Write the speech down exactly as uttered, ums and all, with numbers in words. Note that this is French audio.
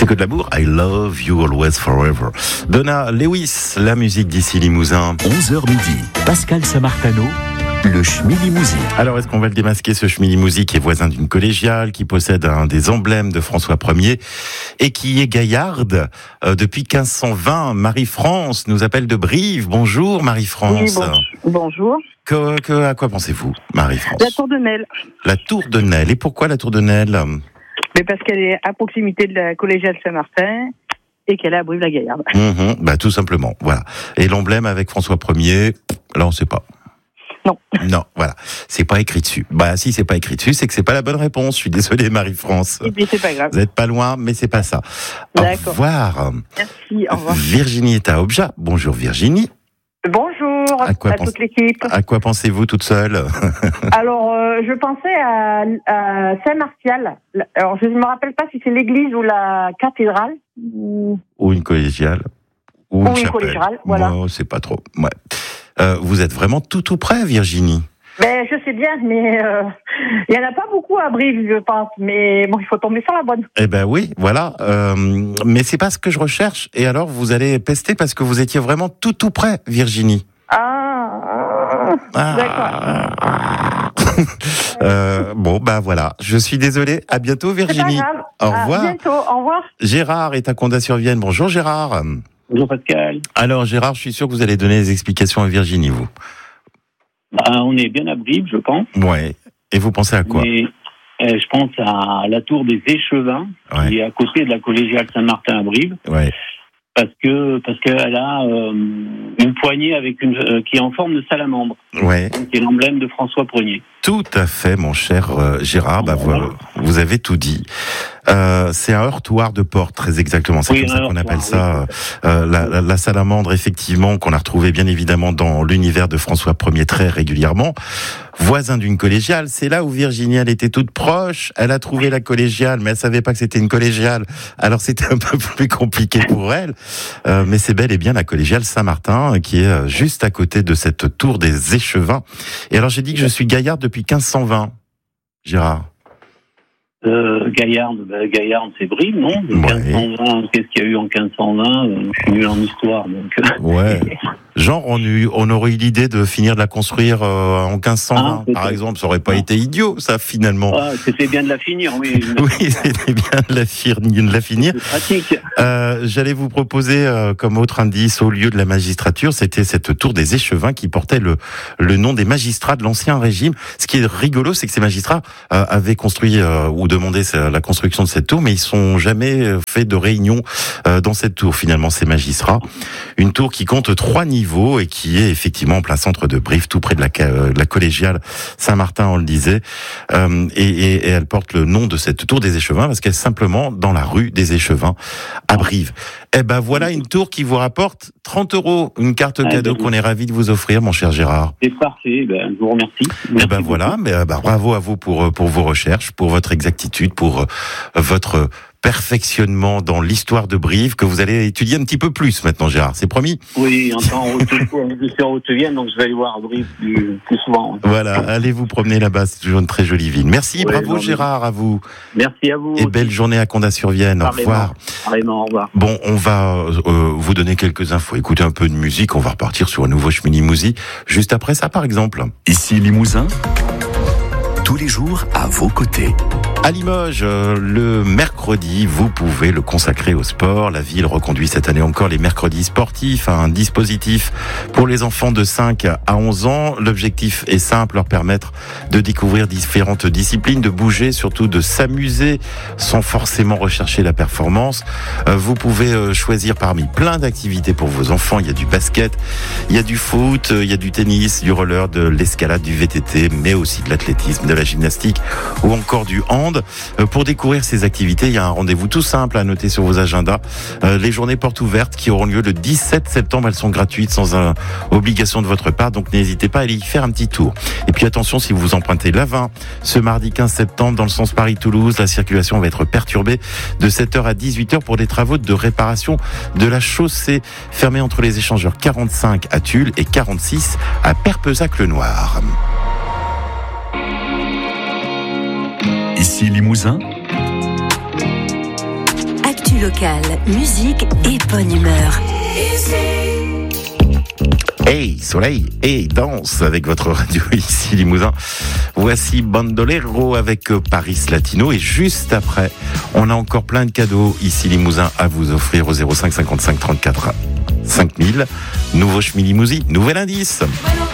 C'est que de l'amour. I love you always forever. Donna Lewis, la musique d'ici Limousin. onze heures midi, Pascal Samartano, le Schmilimousi. Alors, est-ce qu'on va le démasquer, ce Schmilimousi qui est voisin d'une collégiale, qui possède un des emblèmes de François Ier et qui est gaillarde euh, depuis quinze cent vingt. Marie-France nous appelle de Brive. Bonjour Marie-France. Oui, bon, bonjour. Que, que, à quoi pensez-vous, Marie-France? La tour de Nesle. La tour de Nesle. Et pourquoi la tour de Nesle? Mais parce qu'elle est à proximité de la collégiale Saint-Martin et qu'elle est à Brive-la-Gaillarde. Mmh, bah, tout simplement, voilà. Et l'emblème avec François Ier, là on sait pas. Non. Non, voilà. C'est pas écrit dessus. Bah, si c'est pas écrit dessus, c'est que c'est pas la bonne réponse. Je suis désolé, Marie-France. Et puis c'est pas grave. Vous êtes pas loin, mais c'est pas ça. Au D'accord. revoir. Merci, au revoir. Virginie est à Objat. Bonjour Virginie. Bonjour à, quoi à pense- toute l'équipe. À quoi pensez-vous toute seule? Alors, euh, je pensais à, à Saint-Martial. Alors, je ne me rappelle pas si c'est l'église ou la cathédrale. Ou, Ou une collégiale. Ou une ou une chapelle. collégiale, voilà. Moi, c'est pas trop. Ouais. Euh, vous êtes vraiment tout tout près, Virginie. Ben, je sais bien, mais euh, il y en a pas beaucoup à Brive, je pense. Mais bon, il faut tomber sur la bonne. Eh ben oui, voilà. Euh, mais c'est pas ce que je recherche. Et alors, vous allez pester parce que vous étiez vraiment tout tout près, Virginie. Ah, Ah. d'accord. euh, bon, bah voilà. Je suis désolé. À bientôt, C'est pas Virginie. grave. Au À revoir. bientôt, au revoir. Gérard est à Condat-sur-Vienne. Bonjour, Gérard. Bonjour Pascal. Alors, Gérard, je suis sûr que vous allez donner des explications à Virginie, vous. Bah, on est bien à Brive, je pense. Ouais. Et vous pensez à quoi? Mais euh, je pense à la tour des Échevins, Ouais. qui est à côté de la collégiale Saint-Martin à Brive, Ouais. parce que parce qu'elle a euh, une poignée avec une euh, qui est en forme de salamandre, Ouais. qui est l'emblème de François Ier. Tout à fait, mon cher euh, Gérard. Bah, vous, vous avez tout dit. Euh, c'est un heurtoir de porte, très exactement. C'est Oui, comme un ça qu'on heurtoir, appelle ça. Euh, la, la, la salamandre, effectivement, qu'on a retrouvée bien évidemment dans l'univers de François Ier très régulièrement. Voisin d'une collégiale, c'est là où Virginie, elle était toute proche. Elle a trouvé la collégiale, mais elle savait pas que c'était une collégiale. Alors c'était un peu plus compliqué pour elle. Euh, mais c'est bel et bien la collégiale Saint-Martin, qui est euh, juste à côté de cette tour des Échevins. Et alors j'ai dit que je suis gaillard depuis quinze cent vingt, Gérard. Euh, Gaillarde, bah, Gaillarde, c'est Brive, non? De Ouais. quinze cent vingt, qu'est-ce qu'il y a eu en quinze cent vingt? euh, Je suis nul en histoire, donc. euh, Ouais. Genre, on, eut, on aurait eu l'idée de finir de la construire euh, en quinze cent vingt, Ah, par peut-être. exemple. Ça aurait pas Ah. été idiot, ça, finalement. Ah, c'était bien de la finir, oui. Oui, c'était bien de la, fir- de la finir. C'est pratique. Euh, j'allais vous proposer euh, comme autre indice au lieu de la magistrature, c'était cette tour des Échevins qui portait le, le nom des magistrats de l'Ancien Régime. Ce qui est rigolo, c'est que ces magistrats euh, avaient construit euh, ou demandé la construction de cette tour, mais ils sont jamais fait de réunion euh, dans cette tour, finalement, ces magistrats. Une tour qui compte trois niveaux et qui est effectivement en plein centre de Brive, tout près de la, euh, de la collégiale Saint-Martin, on le disait. Euh, et, et, et elle porte le nom de cette tour des Échevins parce qu'elle est simplement dans la rue des Échevins à Brive. Eh ben voilà une tour qui vous rapporte trente euros, une carte Ah, cadeau ben, qu'on est ravi de vous offrir, mon cher Gérard. C'est parfait, ben, je vous remercie. Eh Merci ben beaucoup. voilà, mais euh, bah, bravo à vous pour pour vos recherches, pour votre exactitude, pour euh, votre perfectionnement dans l'histoire de Brive que vous allez étudier un petit peu plus maintenant, Gérard. C'est promis. Oui, en temps en Haute- je suis en Haute-Vienne, donc je vais aller voir Brive plus, plus souvent. Voilà, allez vous promener là-bas, c'est toujours une très jolie ville. Merci, Ouais, bravo non, mais- Gérard à vous Merci à vous. et belle journée à Condat-sur-Vienne. Au Pareillement. revoir. Pareillement, au revoir. Bon, on va euh, vous donner quelques infos. Écoutez un peu de musique, on va repartir sur un nouveau Schmilimousi juste après ça, par exemple. Ici Limousin, tous les jours à vos côtés. À Limoges, euh, le mercredi, vous pouvez le consacrer au sport. La ville reconduit cette année encore les mercredis sportifs, un dispositif pour les enfants de cinq à onze ans. L'objectif est simple, leur permettre de découvrir différentes disciplines, de bouger, surtout de s'amuser sans forcément rechercher la performance. Euh, vous pouvez euh, choisir parmi plein d'activités pour vos enfants. Il y a du basket, il y a du foot, il y a du tennis, du roller, de l'escalade, du V T T, mais aussi de l'athlétisme, de la gymnastique ou encore du hand. Pour découvrir ces activités, il y a un rendez-vous tout simple à noter sur vos agendas. Euh, les journées portes ouvertes qui auront lieu le dix-sept septembre, elles sont gratuites sans euh, obligation de votre part, donc n'hésitez pas à aller y faire un petit tour. Et puis attention, si vous empruntez l'A vingt ce mardi quinze septembre dans le sens Paris-Toulouse, la circulation va être perturbée de sept heures à dix-huit heures pour des travaux de réparation de la chaussée fermée entre les échangeurs quarante-cinq à Tulle et quarante-six à Perpezac-le-Noir. Ici Limousin, Actu Actu locale, musique et bonne humeur. Hey, soleil, hey, danse avec votre radio ici Limousin. Voici Bandolero avec Paris Latino et juste après, on a encore plein de cadeaux ici Limousin à vous offrir au zéro cinq cinquante-cinq trente-quatre cinq mille. Nouveau Schmilimousi, nouvel indice.